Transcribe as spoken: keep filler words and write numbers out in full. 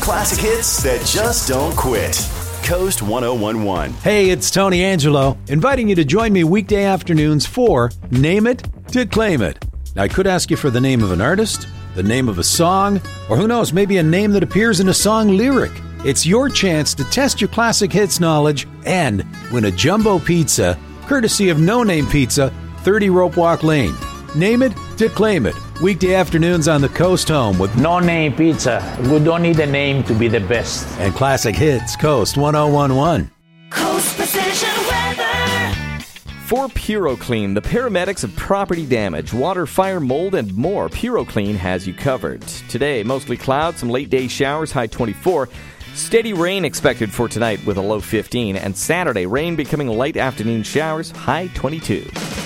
Classic hits that just don't quit. Coast one oh one point one. Hey, it's Tony Angelo, inviting you to join me weekday afternoons for Name It to Claim It. Now, I could ask you for the name of an artist, the name of a song, or who knows, maybe a name that appears in a song lyric. It's your chance to test your classic hits knowledge and win a jumbo pizza, courtesy of No Name Pizza, thirty Rope Walk Lane. Name It to Claim It. Weekday afternoons on the Coast Home with No Name Pizza. We don't need a name to be the best. And classic hits, Coast one oh one point one. Coast Precision Weather. For PuroClean, the paramedics of property damage, water, fire, mold, and more, PuroClean has you covered. Today, mostly clouds, some late-day showers, high twenty-four. Steady rain expected for tonight with a low fifteen. And Saturday, rain becoming light afternoon showers, high twenty-two.